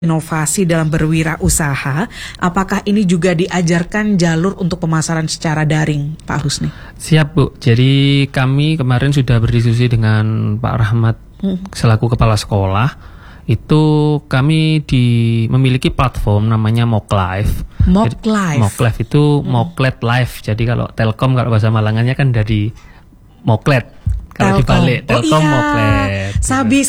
inovasi dalam berwirausaha, apakah ini juga diajarkan jalur untuk pemasaran secara daring, Pak Husni? Siap, Bu. Jadi kami kemarin sudah berdiskusi dengan Pak Rahmat selaku kepala sekolah. Itu kami memiliki platform namanya Moklive. Moklive. Moklive itu Moklet Live. Jadi kalau Telkom, kalau bahasa Malangannya kan dari Moklet. Kalau dibalik Telkom, Moklet. Sabi.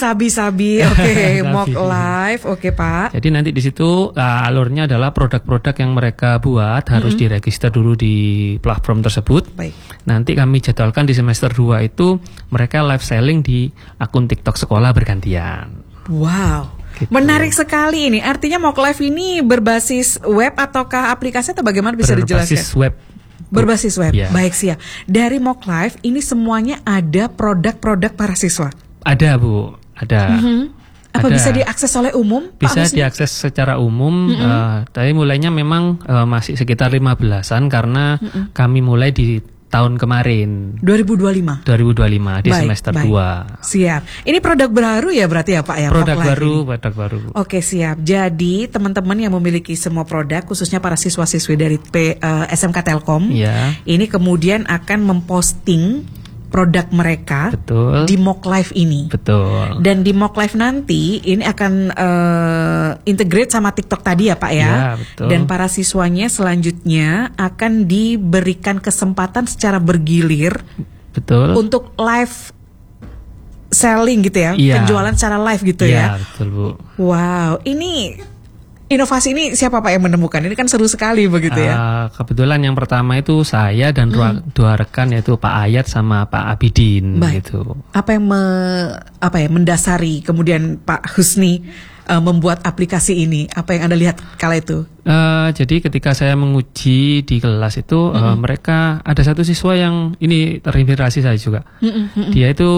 Oke, Moklive. Oke, Pak. Jadi nanti di situ alurnya adalah produk-produk yang mereka buat harus diregister dulu di platform tersebut. Baik. Nanti kami jadwalkan di semester 2 itu mereka live selling di akun TikTok sekolah bergantian. Wow. Gitu. Menarik sekali ini. Artinya Moklive ini berbasis web ataukah aplikasi atau bagaimana bisa dijelaskan? Berbasis web. Berbasis web, Ya. Baik siap. Dari Moklive ini semuanya ada produk-produk para siswa? Ada, Bu, ada. Apa Ada. bisa diakses oleh umum? Bisa Pak Husni? diakses secara umum, tapi mulainya memang masih sekitar 15-an karena kami mulai di tahun kemarin 2025 di Baik, semester baik. 2. Siap. Ini produk baru ya berarti ya Pak ya? Produk Moklive baru. ini? Oke siap. Jadi teman-teman yang memiliki semua produk, khususnya para siswa-siswi dari SMK Telkom, Ya, ini kemudian akan memposting produk mereka betul. di Moklive ini. Betul. Dan di Moklive nanti ini akan integrate sama TikTok tadi ya Pak ya. Ya, betul. Dan para siswanya selanjutnya akan diberikan kesempatan secara bergilir Betul. untuk live selling gitu ya. Iya. Penjualan secara live gitu ya. Iya, betul, Bu. Wow, ini inovasi ini siapa Pak yang menemukan? Ini kan seru sekali begitu ya. Kebetulan yang pertama itu saya dan dua rekan yaitu Pak Ayat sama Pak Abidin. Baik. Gitu. Apa yang mendasari kemudian Pak Husni membuat aplikasi ini? Apa yang Anda lihat kala itu? Jadi ketika saya menguji di kelas itu mereka ada satu siswa yang ini terinspirasi saya juga. Dia itu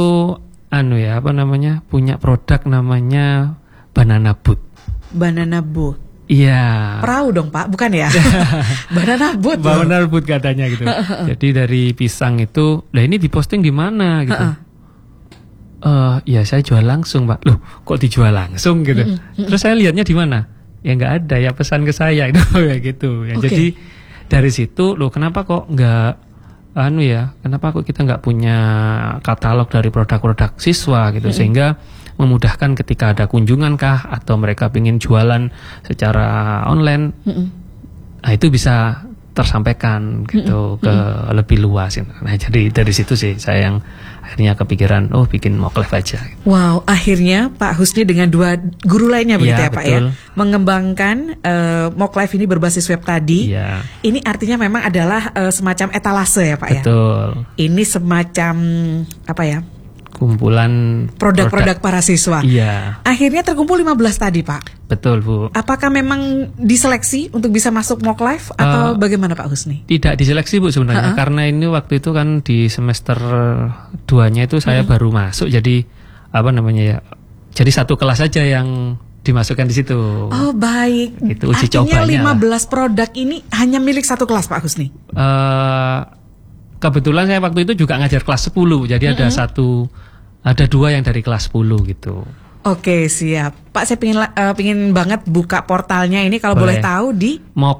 punya produk namanya Banana Boat. Banana Boat. Iya. Perahu dong Pak, bukan ya? Banana Boat. Banana Boat katanya gitu. Jadi dari pisang itu, lah ini diposting di mana gitu. Ya saya jual langsung Pak. Loh kok dijual langsung gitu. Terus saya lihatnya di mana? Ya nggak ada, ya pesan ke saya itu ya gitu. Ya, Oke. Jadi dari situ loh kenapa kok nggak kenapa kok kita nggak punya katalog dari produk-produk siswa gitu sehingga memudahkan ketika ada kunjungan kah atau mereka ingin jualan secara online, nah itu bisa tersampaikan gitu ke lebih luas. Nah jadi dari situ sih saya yang akhirnya kepikiran bikin Moklive aja. Wow, akhirnya Pak Husni dengan dua guru lainnya begitu Iya, ya Pak betul. ya, mengembangkan Moklive ini berbasis web tadi. Iya. Ini artinya memang adalah semacam etalase ya Pak ya. Betul. Ini semacam Kumpulan produk-produk para siswa. Iya. Akhirnya terkumpul 15 tadi Pak. Betul, Bu. Apakah memang diseleksi untuk bisa masuk Moklive atau bagaimana Pak Husni? Tidak diseleksi Bu sebenarnya karena ini waktu itu kan di semester 2-nya itu saya baru masuk jadi jadi satu kelas saja yang dimasukkan di situ. Oh baik. Itu uji Artinya cobanya. 15 produk ini hanya milik satu kelas Pak Husni? Kebetulan saya waktu itu juga ngajar kelas 10 jadi ada dua yang dari kelas 10 gitu. Oke siap Pak, saya pingin banget buka portalnya ini kalau boleh tahu di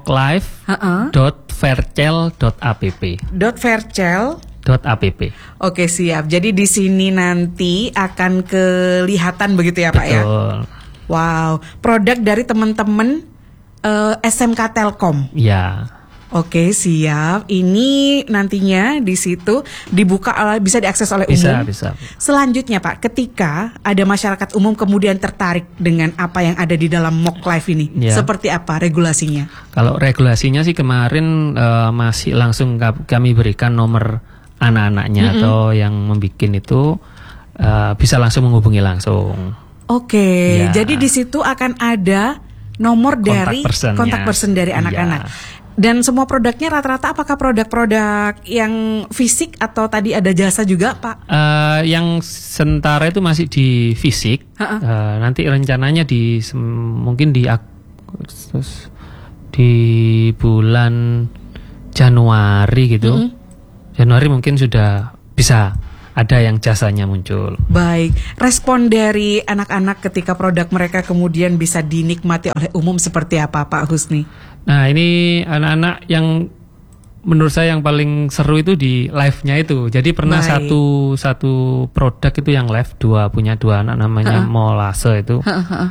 moklive.fairchild.app. .fairchild.app. Oke siap. Jadi di sini nanti akan kelihatan begitu ya Pak ya. Betul. Wow, produk dari teman-teman SMK Telkom. Ya. Oke siap. Ini nantinya di situ dibuka bisa diakses oleh Bisa. umum. Selanjutnya Pak, ketika ada masyarakat umum kemudian tertarik dengan apa yang ada di dalam Moklive ini, Ya. seperti apa regulasinya? Kalau regulasinya sih kemarin masih langsung kami berikan nomor anak-anaknya atau yang membikin itu bisa langsung menghubungi langsung. Oke, Ya. jadi di situ akan ada nomor dari kontak person dari anak-anak. Ya. Dan semua produknya rata-rata apakah produk-produk yang fisik atau tadi ada jasa juga Pak? Yang sementara itu masih di fisik. Nanti rencananya mungkin di bulan Januari gitu. Januari mungkin sudah bisa ada yang jasanya muncul. Baik, respon dari anak-anak ketika produk mereka kemudian bisa dinikmati oleh umum seperti apa, Pak Husni? Nah, ini anak-anak yang menurut saya yang paling seru itu di live-nya itu. Jadi pernah Baik. satu produk itu yang live punya dua anak namanya Molase itu.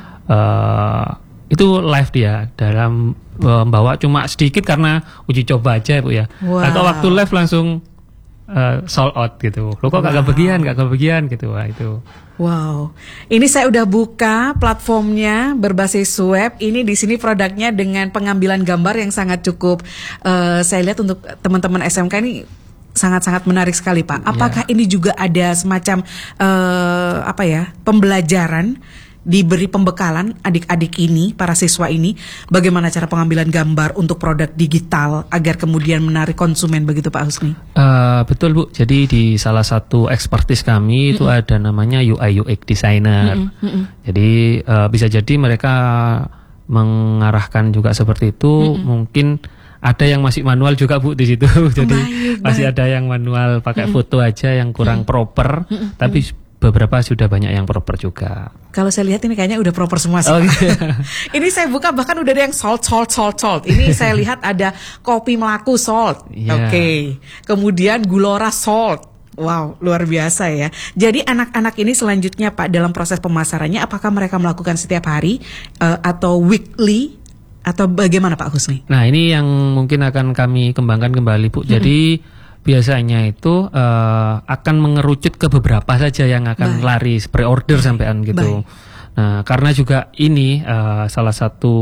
Itu live dia dalam membawa cuma sedikit karena uji coba aja Bu ya. Wow. Atau waktu live langsung sold out gitu. Lo kok gak kebagian gitu. Wah, itu. Wow, ini saya udah buka platformnya berbasis web. Ini di sini produknya dengan pengambilan gambar yang sangat cukup. Saya lihat untuk teman-teman SMK ini sangat-sangat menarik sekali, Pak. Apakah ini juga ada semacam pembelajaran? Diberi pembekalan adik-adik ini, para siswa ini, bagaimana cara pengambilan gambar untuk produk digital agar kemudian menarik konsumen, begitu Pak Husni? Betul Bu, jadi di salah satu expertise kami itu ada namanya UI UX designer. Jadi bisa jadi mereka mengarahkan juga seperti itu. Mungkin ada yang masih manual juga Bu di situ. Jadi masih ada yang manual pakai foto aja yang kurang proper, tapi beberapa sudah banyak yang proper juga. Kalau saya lihat ini kayaknya udah proper semua sih. Ini saya buka bahkan udah ada yang salt. Ini saya lihat ada kopi Melaku salt. Oke. Kemudian Gulora salt. Wow, luar biasa ya. Jadi anak-anak ini selanjutnya Pak dalam proses pemasarannya apakah mereka melakukan setiap hari atau weekly atau bagaimana Pak Husni? Nah, ini yang mungkin akan kami kembangkan kembali Bu. Jadi biasanya itu akan mengerucut ke beberapa saja yang akan lari pre-order sampean gitu. Nah, karena juga ini salah satu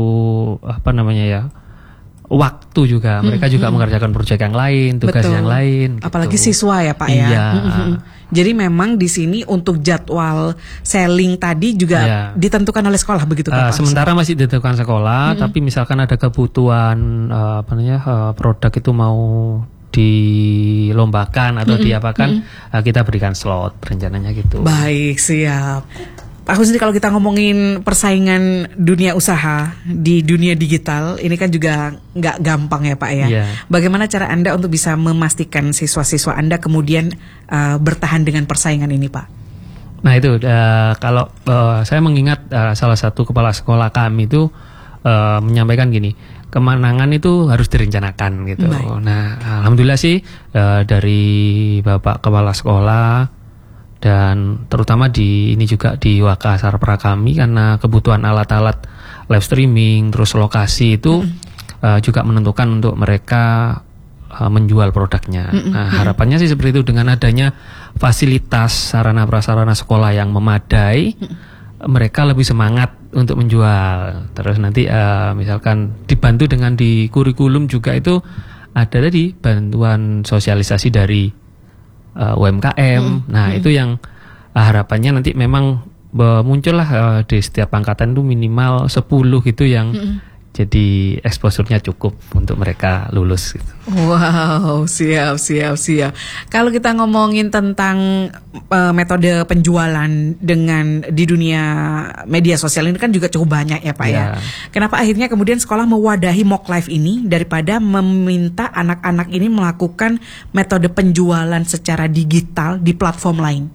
waktu juga mereka juga mengerjakan proyek yang lain, tugas yang lain. Apalagi gitu. Siswa ya Pak ya. Iya. Jadi memang di sini untuk jadwal selling tadi juga ditentukan oleh sekolah begitu Pak? Sementara masih ditentukan sekolah, tapi misalkan ada kebutuhan produk itu mau dilombakan atau diapakan, kita berikan slot rencananya gitu. Baik, siap. Pak Husni, kalau kita ngomongin persaingan dunia usaha di dunia digital, ini kan juga nggak gampang ya Pak ya. Bagaimana cara Anda untuk bisa memastikan siswa-siswa Anda kemudian bertahan dengan persaingan ini Pak? Nah itu, kalau saya mengingat salah satu kepala sekolah kami itu menyampaikan gini, kemenangan itu harus direncanakan gitu. Nah, alhamdulillah sih dari Bapak Kepala Sekolah dan terutama di ini juga di Wakasar Prakami karena kebutuhan alat-alat live streaming terus lokasi itu juga menentukan untuk mereka menjual produknya. Nah, harapannya sih seperti itu dengan adanya fasilitas sarana prasarana sekolah yang memadai. Mereka lebih semangat untuk menjual. Terus nanti misalkan dibantu dengan di kurikulum juga itu ada tadi bantuan sosialisasi dari UMKM. Nah itu yang harapannya nanti memang muncullah di setiap angkatan itu minimal 10 gitu yang jadi exposure-nya cukup untuk mereka lulus gitu. Wow, siap. Kalau kita ngomongin tentang metode penjualan dengan di dunia media sosial ini kan juga cukup banyak ya Pak ya. Kenapa akhirnya kemudian sekolah mewadahi mock live ini daripada meminta anak-anak ini melakukan metode penjualan secara digital di platform lain?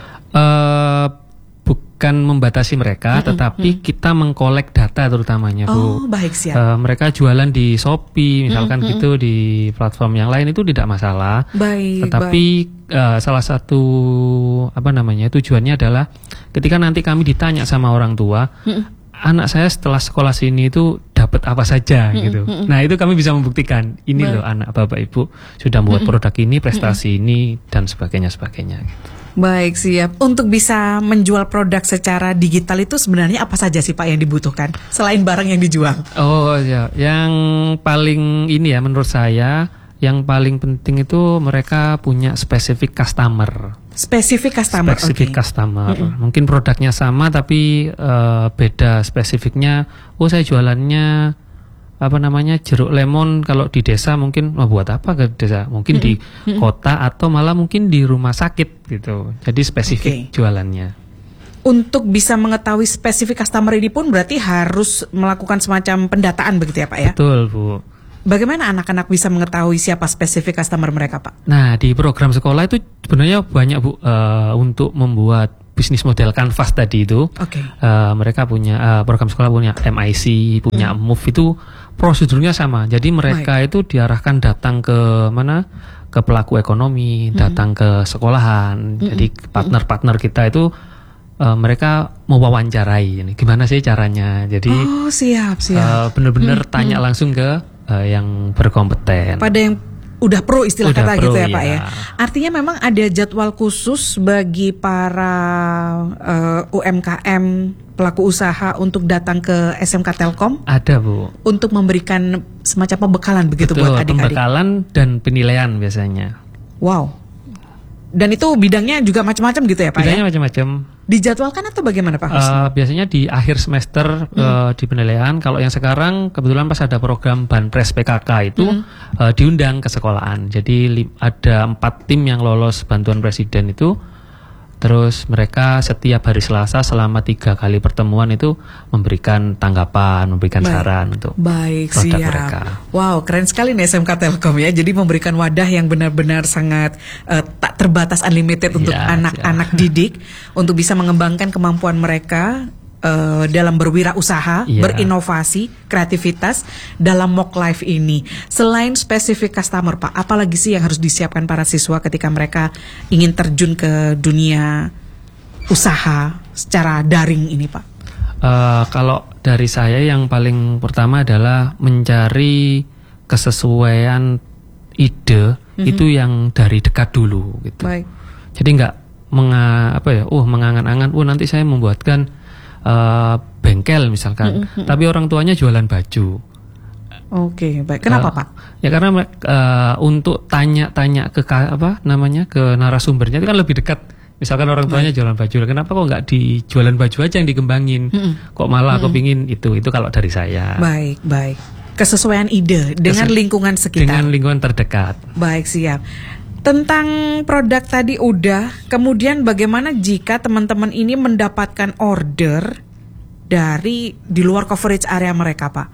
Bukan membatasi mereka, tetapi kita mengkolek data terutamanya Bu. Oh, baik, siap. Mereka jualan di Shopee, misalkan gitu di platform yang lain itu tidak masalah. Tetapi salah satu tujuannya adalah ketika nanti kami ditanya sama orang tua, anak saya setelah sekolah sini itu dapat apa saja gitu. Nah itu kami bisa membuktikan ini loh anak bapak ibu sudah membuat produk ini, prestasi ini dan sebagainya gitu. Baik, siap. Untuk bisa menjual produk secara digital itu sebenarnya apa saja sih Pak yang dibutuhkan selain barang yang dijual? Oh ya, yang paling ini ya menurut saya yang paling penting itu mereka punya spesifik customer. Spesifik customer. Mungkin produknya sama tapi beda spesifiknya. Oh saya jualannya jeruk lemon kalau di desa mungkin buat apa ke desa? Mungkin di kota atau malah mungkin di rumah sakit gitu. Jadi spesifik jualannya. Untuk bisa mengetahui spesifik customer ini pun berarti harus melakukan semacam pendataan begitu ya Pak ya? Betul Bu. Bagaimana anak-anak bisa mengetahui siapa spesifik customer mereka, Pak? Nah, di program sekolah itu sebenarnya banyak Bu untuk membuat bisnis model canvas tadi itu. Oke. Mereka punya program sekolah punya MIC, punya MOVE, itu prosedurnya sama. Jadi mereka itu diarahkan datang ke mana? Ke pelaku ekonomi, datang ke sekolahan. Jadi partner-partner kita itu mereka mewawancarai ini gimana sih caranya. Jadi siap. benar-benar tanya langsung ke yang berkompeten. Pada yang udah pro istilah Udah kata pro, gitu ya Pak ya. ya. Artinya memang ada jadwal khusus bagi para UMKM pelaku usaha untuk datang ke SMK Telkom. Ada Bu. Untuk memberikan semacam pembekalan begitu. Betul, buat adik-adik. pembekalan dan penilaian biasanya. Wow. Dan itu bidangnya juga macam-macam gitu ya Pak Bidangnya ya? macam-macam. Dijadwalkan atau bagaimana Pak Husni? Biasanya di akhir semester di penilaian. Kalau yang sekarang kebetulan pas ada program Banpres PKK itu diundang ke sekolahan. Jadi ada 4 tim yang lolos bantuan presiden itu. Terus mereka setiap hari Selasa selama 3 kali pertemuan itu memberikan tanggapan, memberikan saran untuk produk mereka. Wow, keren sekali nih SMK Telkom ya. Jadi memberikan wadah yang benar-benar sangat tak terbatas, unlimited untuk anak-anak didik untuk bisa mengembangkan kemampuan mereka dalam berwirausaha, berinovasi, kreativitas dalam mock life ini. Selain spesifik customer Pak, apalagi sih yang harus disiapkan para siswa ketika mereka ingin terjun ke dunia usaha secara daring ini Pak? Kalau dari saya yang paling pertama adalah mencari kesesuaian ide itu yang dari dekat dulu gitu. Baik. Jadi nggak mengangan-angan, nanti saya membuatkan bengkel misalkan, tapi orang tuanya jualan baju. Oke, baik. Kenapa Pak? Ya karena untuk tanya-tanya ke ke narasumbernya itu kan lebih dekat. Misalkan orang tuanya jualan baju, kenapa kok nggak di jualan baju aja yang dikembangin? Kok malah kepingin itu kalau dari saya. Baik. Kesesuaian ide dengan lingkungan sekitar. Dengan lingkungan terdekat. Baik, siap. Tentang produk tadi udah, kemudian bagaimana jika teman-teman ini mendapatkan order dari di luar coverage area mereka, Pak?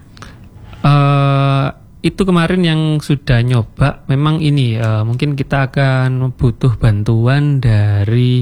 Itu kemarin yang sudah nyoba, memang ini mungkin kita akan butuh bantuan dari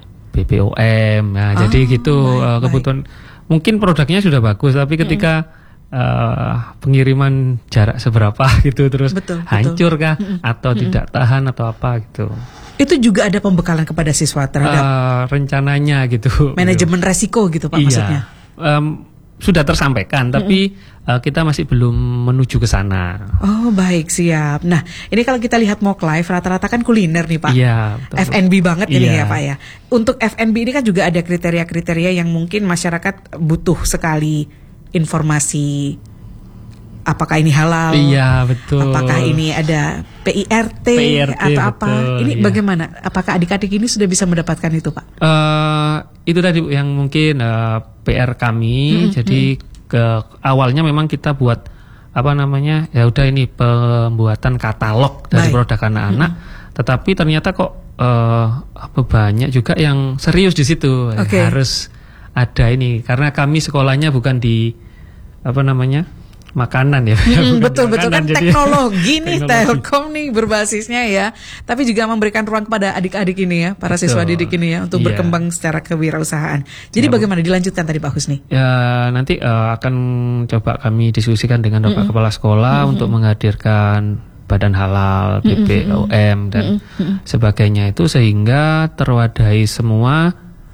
BPOM. Nah, jadi gitu kebutuhan. Mungkin produknya sudah bagus, tapi ketika pengiriman jarak seberapa gitu terus hancur kah atau tidak tahan atau apa gitu. Itu juga ada pembekalan kepada siswa terhadap rencananya gitu. Manajemen resiko gitu Pak maksudnya. Sudah tersampaikan tapi kita masih belum menuju ke sana. Oh, baik, siap. Nah, ini kalau kita lihat mock live rata-rata kan kuliner nih Pak. Iya, betul. F&B banget ini ya Pak ya. Untuk F&B ini kan juga ada kriteria-kriteria yang mungkin masyarakat butuh sekali informasi, apakah ini halal? Iya, betul. Apakah ini ada PIRT atau apa? Betul, ini bagaimana? Apakah adik-adik ini sudah bisa mendapatkan itu, Pak? Itu tadi yang mungkin PR kami. Jadi awalnya memang kita buat ya udah ini pembuatan katalog dari produk anak-anak. Tetapi ternyata kok banyak juga yang serius di situ. Harus ada ini karena kami sekolahnya bukan di makanan ya. Betul kan teknologi nih Telkom nih berbasisnya ya. Tapi juga memberikan ruang kepada adik-adik ini ya, para siswa didik ini ya untuk berkembang secara kewirausahaan. Jadi bagaimana dilanjutkan tadi Pak Husni? Ya nanti akan coba kami diskusikan dengan Bapak Kepala Sekolah untuk menghadirkan Badan Halal, BPOM dan sebagainya itu sehingga terwadahi semua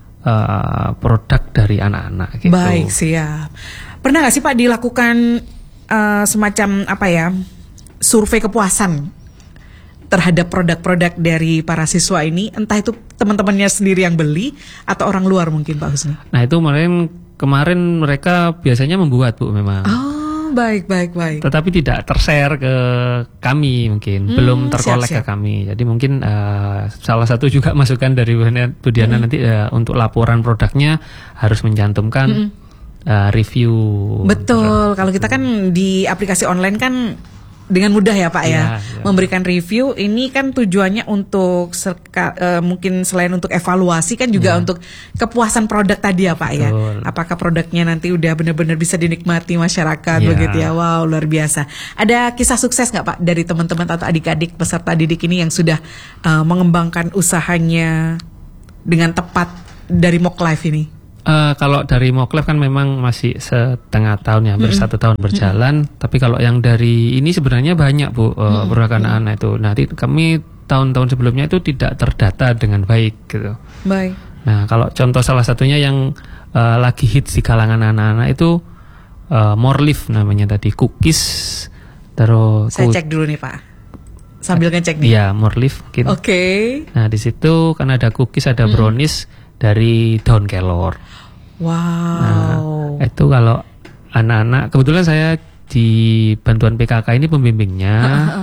produk dari anak-anak gitu. Baik, siap. Pernah nggak sih Pak dilakukan semacam survei kepuasan terhadap produk-produk dari para siswa ini, entah itu teman-temannya sendiri yang beli atau orang luar mungkin Pak Husni? Nah itu kemarin mereka biasanya membuat Bu memang. Oh, baik. Tetapi tidak tershare ke kami mungkin, belum terkolek ke kami. Jadi mungkin salah satu juga masukan dari Bu Diana nanti untuk laporan produknya harus mencantumkan review. Betul, kalau kita kan di aplikasi online kan dengan mudah ya Pak ya, Ya. memberikan review. Ini kan tujuannya untuk mungkin selain untuk evaluasi kan juga untuk kepuasan produk tadi ya Pak ya. Betul. Apakah produknya nanti udah benar-benar bisa dinikmati masyarakat Ya. begitu ya. Wow, luar biasa. Ada kisah sukses nggak Pak dari teman-teman atau adik-adik peserta didik ini yang sudah mengembangkan usahanya dengan tepat dari Mock Life ini? Kalau dari Mock Life kan memang masih setengah tahun ya, hampir 1 tahun berjalan. Tapi kalau yang dari ini sebenarnya banyak Bu, produk anak-anak itu. Nanti kami tahun-tahun sebelumnya itu tidak terdata dengan baik gitu. Baik. Nah kalau contoh salah satunya yang lagi hits di kalangan anak-anak itu More Leaf namanya tadi, cookies. Terus Saya cek dulu nih Pak, sambil ngecek nih. Iya, More Leaf gitu. Oke. Nah di situ kan ada cookies, ada brownies dari daun kelor. Wow. Nah, itu kalau anak-anak, kebetulan saya di bantuan PKK ini pembimbingnya,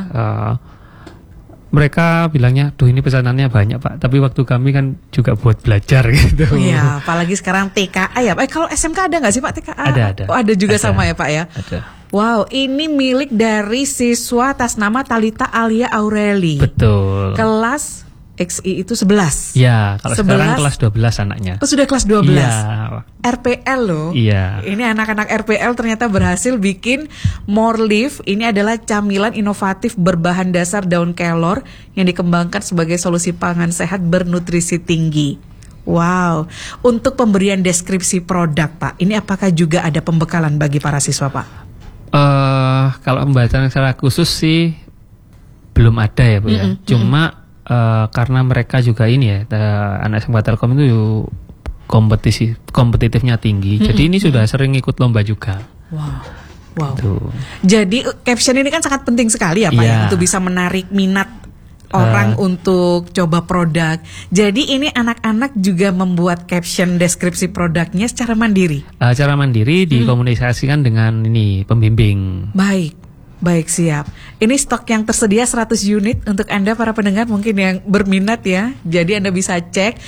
mereka bilangnya, duh ini pesanannya banyak Pak, tapi waktu kami kan juga buat belajar gitu. Iya, apalagi sekarang TKA ya Pak. Kalau SMK ada nggak sih Pak TKA? Ada. Oh, ada juga Ada. sama ya Pak ya? Ada. Wow, ini milik dari siswa atas nama Talita Alia Aureli. Betul. Kelas XI itu 11. Ya, kalau 11. sekarang kelas 12 anaknya. Oh, sudah kelas 12. Iya. RPL loh. Iya. Ini anak-anak RPL ternyata berhasil bikin More Leaf. Ini adalah camilan inovatif berbahan dasar daun kelor yang dikembangkan sebagai solusi pangan sehat bernutrisi tinggi. Wow. Untuk pemberian deskripsi produk Pak, ini apakah juga ada pembekalan bagi para siswa Pak? Kalau pembelajaran secara khusus sih belum ada ya Bu ya. Cuma karena mereka juga ini ya, anak SMK Telkom itu kompetitifnya tinggi. Jadi ini sudah sering ikut lomba juga. Wow. Tuh. Jadi caption ini kan sangat penting sekali ya Pak ya, Iya. untuk bisa menarik minat orang untuk coba produk. Jadi ini anak-anak juga membuat caption deskripsi produknya secara mandiri. Cara mandiri dikomunikasikan dengan ini pembimbing. Baik siap. Ini stok yang tersedia 100 unit untuk Anda para pendengar mungkin yang berminat ya. Jadi Anda bisa cek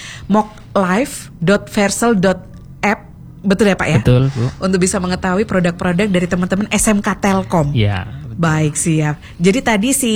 mocklife.versal.app. Betul ya Pak ya? Betul Bu. Untuk bisa mengetahui produk-produk dari teman-teman SMK Telkom. Ya. Baik siap. Jadi tadi si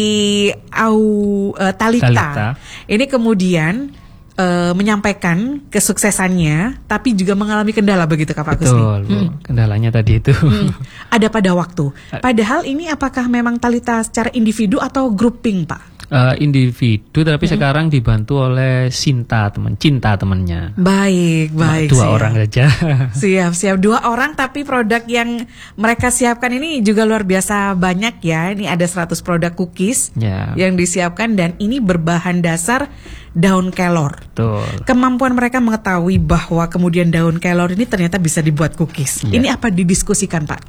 Talita ini kemudian menyampaikan kesuksesannya, tapi juga mengalami kendala begitu Kak Pak Kusni? Betul Bu. Kendalanya tadi itu. Ada pada waktu. Padahal ini apakah memang Talita secara individu atau grouping Pak? Individu, tapi sekarang dibantu oleh cinta temennya. Baik. Dua siap. orang saja. Siap. 2 orang tapi produk yang mereka siapkan ini juga luar biasa banyak ya. Ini ada 100 produk cookies yang disiapkan dan ini berbahan dasar daun kelor. Betul. Kemampuan mereka mengetahui bahwa kemudian daun kelor ini ternyata bisa dibuat cookies. Ini apa didiskusikan Pak?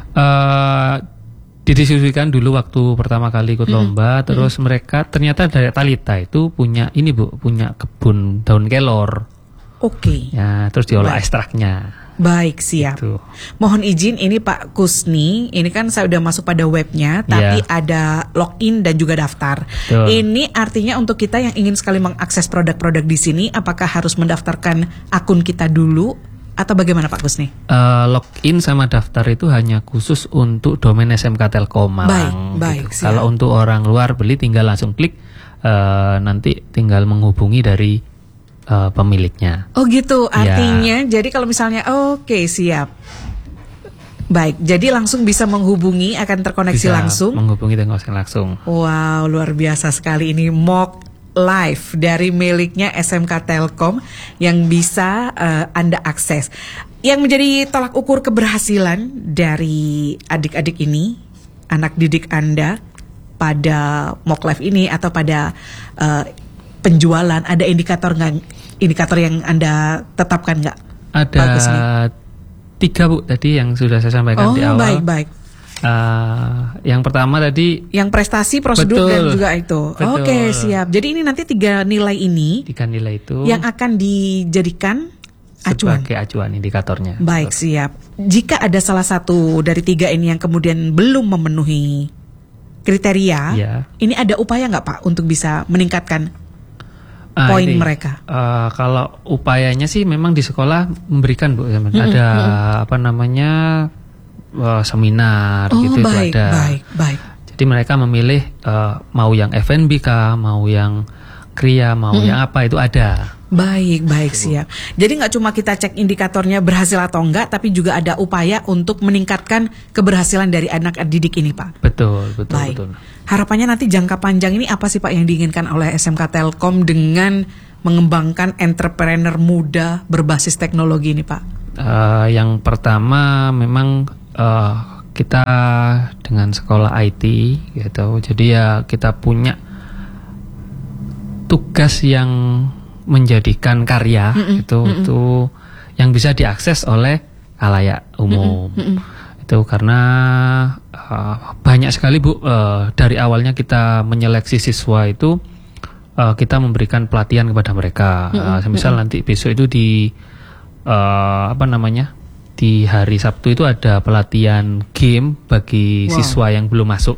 Didiskusikan dulu waktu pertama kali ikut lomba, terus mereka ternyata dari Talita itu punya ini Bu, punya kebun daun kelor. Oke. Ya, terus diolah ekstraknya. Baik, siap. Gitu. Mohon izin ini Pak Kusni, ini kan saya udah masuk pada webnya, tapi ada login dan juga daftar. Betul. Ini artinya untuk kita yang ingin sekali mengakses produk-produk di sini, apakah harus mendaftarkan akun kita dulu? Atau bagaimana Pak Kusni? Login sama daftar itu hanya khusus untuk domain SMK Telkom Malang. Baik, gitu. Kalau untuk orang luar beli tinggal langsung klik, nanti tinggal menghubungi dari pemiliknya. Oh gitu, artinya jadi kalau misalnya oke, siap. Baik, jadi langsung bisa menghubungi, akan terkoneksi langsung. Menghubungi dengan langsung. Wow, luar biasa sekali ini Mock Live dari miliknya SMK Telkom yang bisa Anda akses. Yang menjadi tolak ukur keberhasilan dari adik-adik ini, anak didik Anda pada Mock Live ini atau pada penjualan, ada indikator yang Anda tetapkan nggak? Ada 3 Bu tadi yang sudah saya sampaikan di awal. Baik. Yang pertama tadi yang prestasi, prosedur dan juga itu. Betul. Oke, siap. Jadi ini nanti 3 nilai ini 3 nilai itu yang akan dijadikan acuan. Sebagai acuan indikatornya. Baik, siap. Jika ada salah satu dari 3 ini yang kemudian belum memenuhi kriteria, ini ada upaya nggak Pak untuk bisa meningkatkan poin mereka? Kalau upayanya sih memang di sekolah memberikan Bu, ada apa namanya seminar gitu baik, itu ada. Baik. Jadi mereka memilih mau yang F&B kah, mau yang Kria, mau yang apa, itu ada. Baik, siap. Jadi nggak cuma kita cek indikatornya berhasil atau enggak, tapi juga ada upaya untuk meningkatkan keberhasilan dari anak didik ini, Pak. Betul. Baik. Harapannya nanti jangka panjang ini apa sih, Pak, yang diinginkan oleh SMK Telkom dengan mengembangkan entrepreneur muda berbasis teknologi ini, Pak? Yang pertama memang kita dengan sekolah IT gitu. Jadi ya kita punya tugas yang menjadikan karya itu yang bisa diakses oleh khalayak umum. Itu karena banyak sekali Bu, dari awalnya kita menyeleksi siswa itu kita memberikan pelatihan kepada mereka. Misal nanti besok itu di di hari Sabtu itu ada pelatihan game bagi siswa yang belum masuk.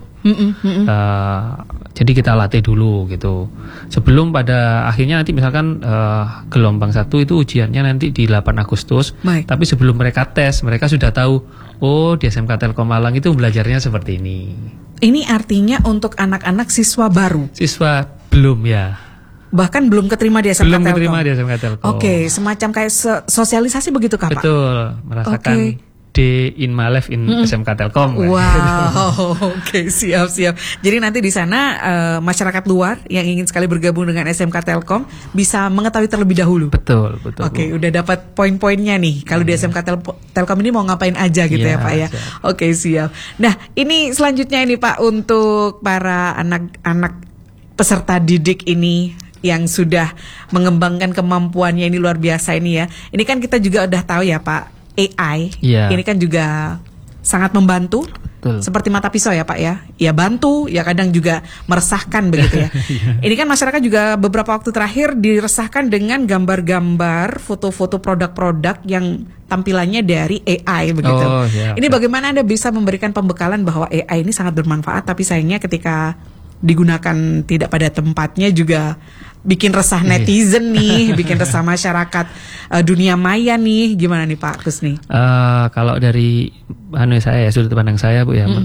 Jadi kita latih dulu gitu. Sebelum pada akhirnya nanti misalkan gelombang 1 itu ujiannya nanti di 8 Agustus. Tapi sebelum mereka tes, mereka sudah tahu, oh di SMK Telkom Malang itu belajarnya seperti ini. Ini artinya untuk anak-anak siswa baru? Siswa belum ya. Bahkan belum keterima di SMK Telkom? Belum keterima di SMK Telkom. Oke, semacam kayak sosialisasi begitu Kak, Pak? Betul, merasakan day in my life in SMK Telkom. Wow, oke, siap. Jadi nanti di sana masyarakat luar yang ingin sekali bergabung dengan SMK Telkom bisa mengetahui terlebih dahulu. Betul. Oke, udah dapat poin-poinnya nih. Kalau di SMK Telkom ini mau ngapain aja gitu ya Pak ya. Siap. Oke, siap. Nah, ini selanjutnya ini Pak untuk para anak-anak peserta didik ini yang sudah mengembangkan kemampuannya ini luar biasa ini ya. Ini kan kita juga udah tahu ya Pak, AI ini kan juga sangat membantu. Betul. Seperti mata pisau ya Pak ya. Ya bantu, ya kadang juga meresahkan begitu ya. Ini kan masyarakat juga beberapa waktu terakhir diresahkan dengan gambar-gambar, foto-foto produk-produk yang tampilannya dari AI begitu. Ini bagaimana Anda bisa memberikan pembekalan bahwa AI ini sangat bermanfaat, tapi sayangnya ketika digunakan tidak pada tempatnya juga bikin resah netizen nih, bikin resah masyarakat dunia maya nih. Gimana nih Pak Kus nih? Kalau dari saya ya, sudut pandang saya Bu ya,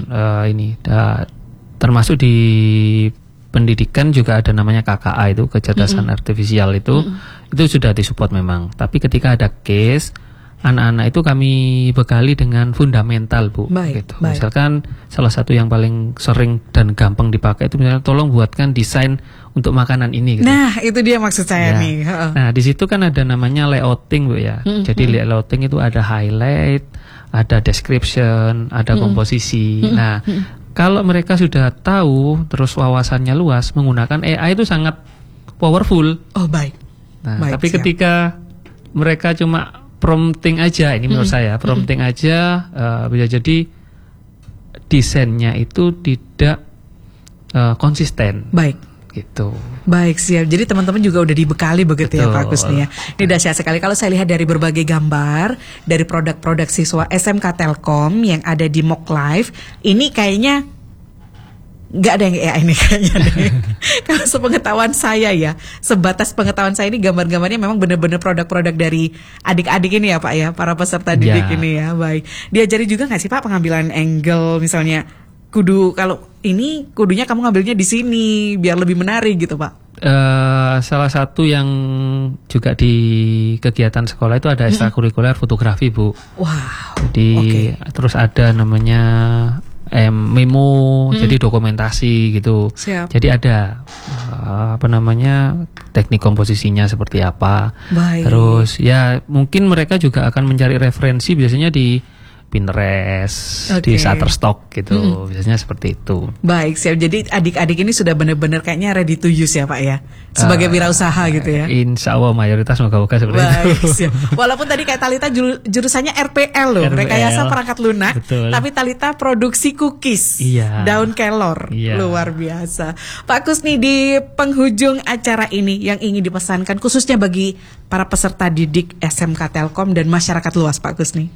termasuk di pendidikan juga ada namanya KKA itu, kecerdasan artifisial itu sudah disupport memang. Tapi ketika ada case, anak-anak itu kami bekali dengan fundamental Bu. Gitu. Misalkan salah satu yang paling sering dan gampang dipakai itu misalnya tolong buatkan desain untuk makanan ini gitu. Nah itu dia maksud saya nih. Nah di situ kan ada namanya layouting Bu ya. Jadi layouting itu ada highlight, ada description, ada komposisi. Nah kalau mereka sudah tahu terus wawasannya luas, menggunakan AI itu sangat powerful. Oh baik. Nah tapi ketika mereka cuma prompting aja, ini menurut saya prompting aja, bisa jadi desainnya itu tidak konsisten. Baik. Gitu. Baik, siap. Jadi teman-teman juga udah dibekali begitu. Betul. Ya Pak Kus nih ya. Ini dahsyat sekali. Kalau saya lihat dari berbagai gambar dari produk-produk siswa SMK Telkom yang ada di Mock Live, ini kayaknya nggak ada yang AI ini kayaknya deh. Kalau sepengetahuan saya ya, sebatas pengetahuan saya ini gambar-gambarnya memang benar-benar produk-produk dari adik-adik ini ya Pak ya, para peserta didik ini ya. Baik. Diajari juga nggak sih Pak pengambilan angle misalnya? Kalau ini kudunya kamu ngambilnya di sini biar lebih menarik gitu Pak. Salah satu yang juga di kegiatan sekolah itu ada ekstrakurikuler fotografi Bu. Wow. Jadi terus ada namanya memo, jadi dokumentasi gitu. Siap. Jadi ada teknik komposisinya seperti apa. Baik. Terus ya mungkin mereka juga akan mencari referensi biasanya di Pinterest, di Shutterstock gitu, biasanya seperti itu. Baik, siap. Jadi adik-adik ini sudah benar-benar kayaknya ready to use ya Pak ya, sebagai wirausaha gitu ya. Insya Allah mayoritas moga-moga seperti itu. Siap. Walaupun tadi kayak Talita jurusannya RPL loh, rekayasa perangkat lunak. Betul. Tapi Talita produksi cookies, daun kelor, luar biasa. Pak Kus nih, di penghujung acara ini yang ingin dipesankan khususnya bagi para peserta didik SMK Telkom dan masyarakat luas Pak Kus nih.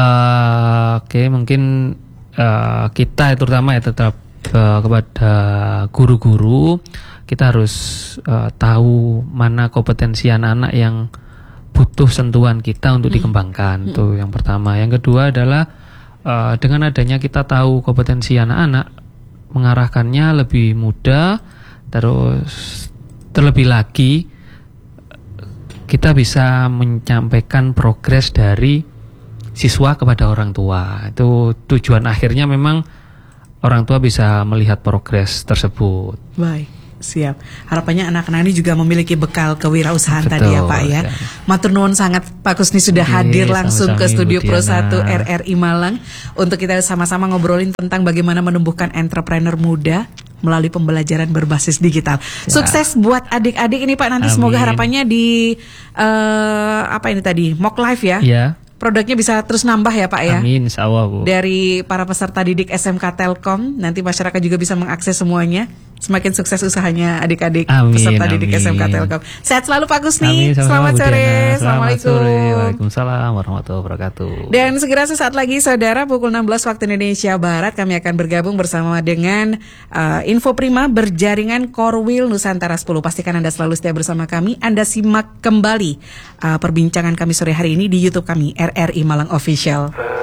Mungkin kita terutama ya tetap kepada guru-guru, kita harus tahu mana kompetensi anak-anak yang butuh sentuhan kita untuk dikembangkan. Itu yang pertama. Yang kedua adalah dengan adanya kita tahu kompetensi anak-anak, mengarahkannya lebih mudah, terus terlebih lagi kita bisa menyampaikan progres dari siswa kepada orang tua. Itu tujuan akhirnya memang orang tua bisa melihat progres tersebut. Baik, siap. Harapannya anak-anak ini juga memiliki bekal kewirausahaan. Betul, tadi ya Pak ya. Matur nuwun sangat Pak Kusni sudah hadir langsung ke studio Pro 1 RRI Malang untuk kita sama-sama ngobrolin tentang bagaimana menumbuhkan entrepreneur muda melalui pembelajaran berbasis digital. Ya. Sukses buat adik-adik ini Pak, nanti amin. Semoga harapannya di apa ini tadi, mock live ya. Ya. Produknya bisa terus nambah ya Pak ya. Amin, insya Allah Bu. Dari para peserta didik SMK Telkom, nanti masyarakat juga bisa mengakses semuanya. Semakin sukses usahanya adik-adik peserta didik SMK Telkom. Sehat selalu Pak Kusni. Selamat sore. Assalamualaikum. Waalaikumsalam warahmatullahi wabarakatuh. Dan segera sesaat lagi saudara, pukul 16 waktu Indonesia Barat, kami akan bergabung bersama dengan Info Prima berjaringan Korwil Nusantara 10. Pastikan Anda selalu setia bersama kami. Anda simak kembali perbincangan kami sore hari ini di YouTube kami RRI Malang Official.